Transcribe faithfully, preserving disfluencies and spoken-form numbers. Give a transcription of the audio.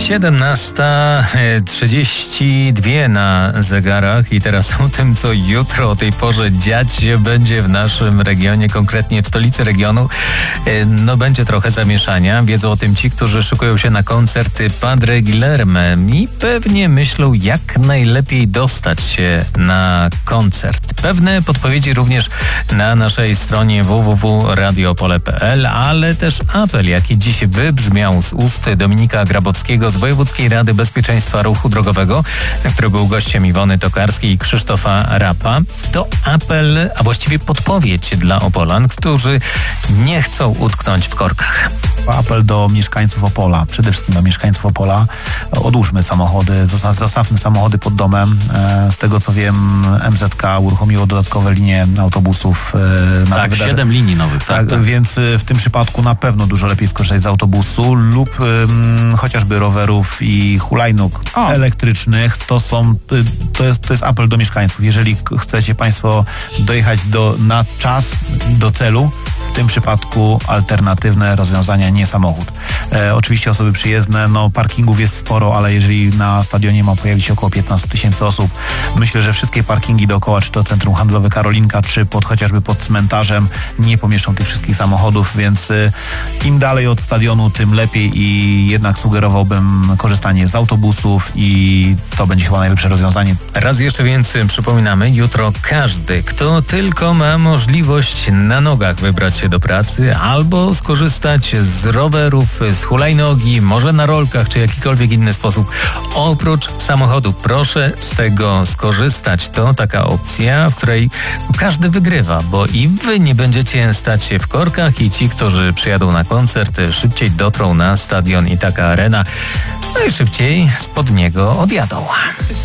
siedemnasta trzydzieści dwa na zegarach i teraz o tym, co jutro o tej porze dziać się będzie w naszym regionie, konkretnie w stolicy regionu. No będzie trochę zamieszania. Wiedzą o tym ci, którzy szykują się na koncerty Padre Guilherme i pewnie myślą, jak najlepiej dostać się na koncert. Pewne podpowiedzi również na naszej stronie w w w kropka radio pole kropka p l, ale też apel, jaki dziś wybrzmiał z ust Dominika Grabowskiego z Wojewódzkiej Rady Bezpieczeństwa Ruchu Drogowego, który był gościem Iwony Tokarskiej i Krzysztofa Rapa. To apel, a właściwie podpowiedź dla Opolan, którzy nie chcą utknąć w korkach. Apel do mieszkańców Opola, przede wszystkim do mieszkańców Opola. Odłóżmy samochody, zostawmy samochody pod domem. Z tego co wiem, M Z K uruchomiło dodatkowe linie autobusów. Na tak, wydarzy... siedem linii nowych. Tak, tak, tak. Więc w tym przypadku na pewno dużo lepiej skorzystać z autobusu lub um, chociażby rowerów i hulajnóg o. elektrycznych. To są, to jest, to jest apel do mieszkańców. Jeżeli chcecie Państwo dojechać do, na czas do celu, w tym przypadku alternatywne rozwiązania, nie samochód. E, oczywiście osoby przyjezdne, no parkingów jest sporo, ale jeżeli na stadionie ma pojawić się około piętnaście tysięcy osób, myślę, że wszystkie parkingi dookoła, czy to Centrum Handlowe Karolinka, czy pod, chociażby pod cmentarzem, nie pomieszczą tych wszystkich samochodów, więc y, im dalej od stadionu, tym lepiej i jednak sugerowałbym korzystanie z autobusów i to będzie chyba najlepsze rozwiązanie. Raz jeszcze więc przypominamy, jutro każdy, kto tylko ma możliwość na nogach wybrać się do pracy albo skorzystać z rowerów, z hulajnogi, może na rolkach, czy jakikolwiek inny sposób, oprócz samochodu. Proszę z tego skorzystać. To taka opcja, w której każdy wygrywa, bo i wy nie będziecie stać się w korkach i ci, którzy przyjadą na koncert, szybciej dotrą na stadion i taka arena, no i szybciej spod niego odjadą.